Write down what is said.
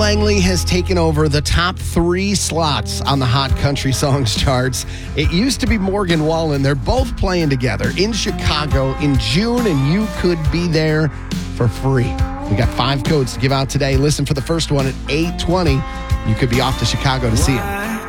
Langley has taken over the top 3 slots on the Hot Country Songs charts. It used to be Morgan Wallen. They're both playing together in Chicago in June, and you could be there for free. We got 5 codes to give out today. Listen for the first one at 8:20. You could be off to Chicago to see him.